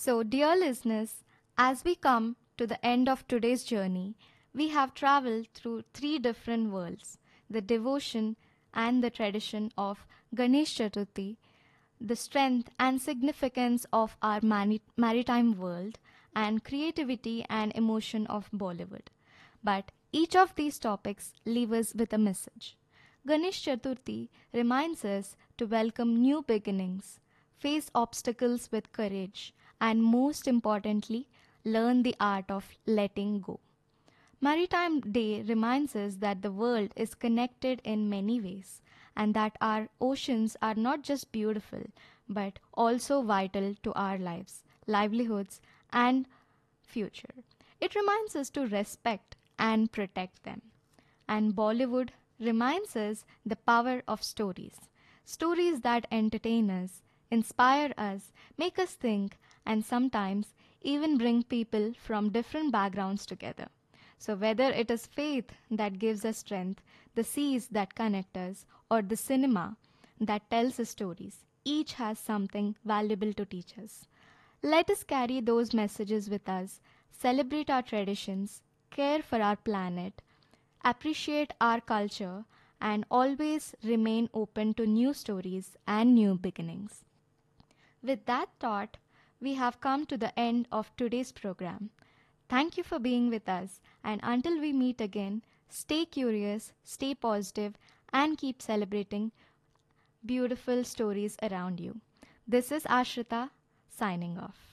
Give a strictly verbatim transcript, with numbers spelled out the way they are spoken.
So, dear listeners, as we come to the end of today's journey, we have traveled through three different worlds: the devotion and the tradition of Ganesh Chaturthi, the strength and significance of our mani- maritime world, and creativity and emotion of Bollywood. But each of these topics leave us with a message. Ganesh Chaturthi reminds us to welcome new beginnings, face obstacles with courage, and most importantly, learn the art of letting go. Maritime Day reminds us that the world is connected in many ways and that our oceans are not just beautiful but also vital to our lives, livelihoods, and future. It reminds us to respect and protect them. And Bollywood reminds us the power of stories. Stories that entertain us, inspire us, make us think, and sometimes even bring people from different backgrounds together. So, whether it is faith that gives us strength, the seas that connect us, or the cinema that tells us stories, each has something valuable to teach us. Let us carry those messages with us, celebrate our traditions, care for our planet, appreciate our culture, and always remain open to new stories and new beginnings. With that thought, we have come to the end of today's program. Thank you for being with us, and until we meet again, stay curious, stay positive, and keep celebrating beautiful stories around you. This is Ashrita signing off.